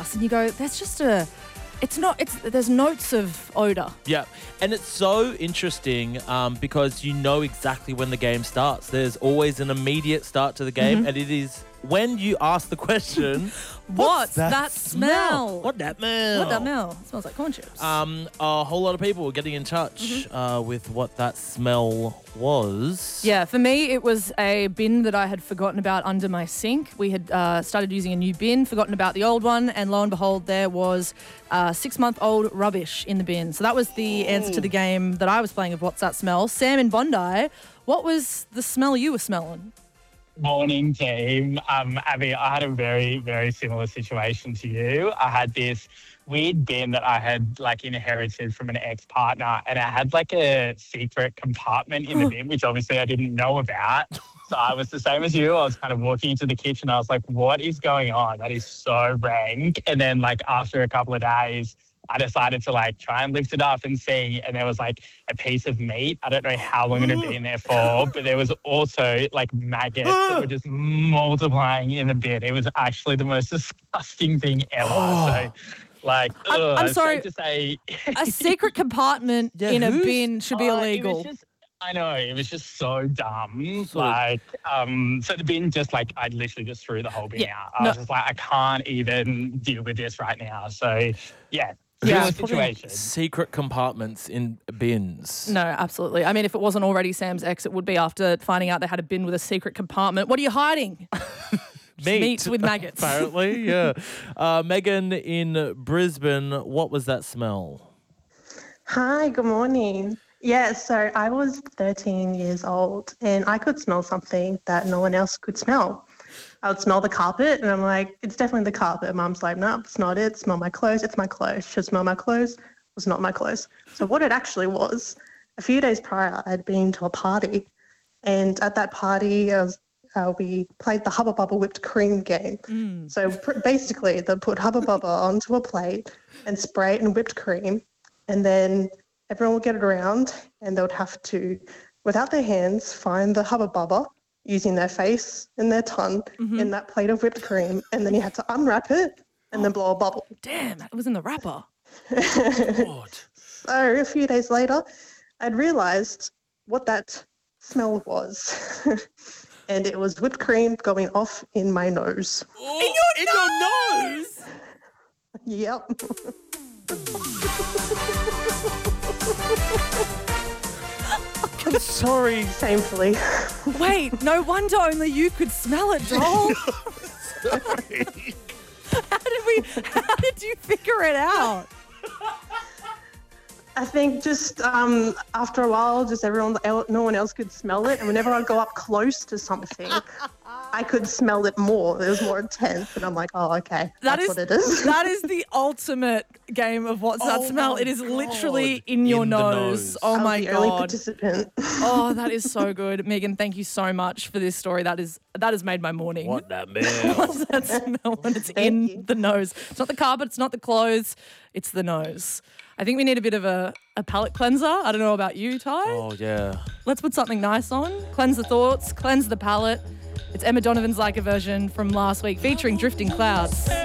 house and you go, there's notes of odour. Yeah, and it's so interesting because you know exactly when the game starts. There's always an immediate start to the game, and it is when you ask the question, What's that smell? What that smell? What that smell? It smells like corn chips. A whole lot of people were getting in touch with what that smell was. Yeah, for me, it was a bin that I had forgotten about under my sink. We had started using a new bin, forgotten about the old one, and lo and behold, there was 6-month-old rubbish in the bin. So that was the answer to the game that I was playing of What's That Smell? Sam in Bondi, what was the smell you were smelling? Morning, team. Abby, I had a very, very similar situation to you. I had this weird bin that I had inherited from an ex-partner, and it had a secret compartment in the bin, which obviously I didn't know about. So I was the same as you. I was kind of walking into the kitchen. I was like, what is going on? That is so rank. And then after a couple of days, I decided to try and lift it up and see, and there was a piece of meat. I don't know how long it had been there for, but there was also maggots that were just multiplying in the bin. It was actually the most disgusting thing ever. So I'm sorry to say, a secret compartment in a bin should be illegal. I know, it was just so dumb. So the bin I literally just threw the whole bin out. I was just I can't even deal with this right now. So yeah. Situation. Secret compartments in bins. No, absolutely. I mean, if it wasn't already Sam's ex, it would be after finding out they had a bin with a secret compartment. What are you hiding? Meat with maggots. Apparently, yeah. Megan in Brisbane, what was that smell? Hi, good morning. Yeah, so I was 13 years old and I could smell something that no one else could smell. I would smell the carpet and I'm like, it's definitely the carpet. Mum's like, no, it's not it. Smell my clothes. It's my clothes. Should smell my clothes. It was not my clothes. So what it actually was, a few days prior, I'd been to a party, and at that party, we played the Hubba Bubba whipped cream game. So basically, they put Hubba Bubba onto a plate and spray it in whipped cream, and then everyone would get it around and they would have to, without their hands, find the Hubba Bubba using their face and their tongue in that plate of whipped cream, and then you had to unwrap it and then blow a bubble. Damn, it was in the wrapper. So a few days later, I'd realised what that smell was. And it was whipped cream going off in my nose. Oh, in your nose? Yep. I'm sorry. Painfully. Wait, no wonder only you could smell it, doll. Sorry. How did you figure it out? I think just after a while, just no one else could smell it. And whenever I go up close to something, I could smell it more. It was more intense. And I'm like, oh, okay, that's what it is. That is the ultimate game of What's That Smell. It is literally in your nose. Oh, my God. Only participant. Oh, that is so good. Megan, thank you so much for this story. That has made my morning. What that smell? What's that smell when it's in the nose? It's not the carpet, it's not the clothes, it's the nose. I think we need a bit of a palate cleanser. I don't know about you, Ty. Oh, yeah. Let's put something nice on. Cleanse the thoughts, cleanse the palate. It's Emma Donovan's Like a Version from last week featuring Drifting Clouds.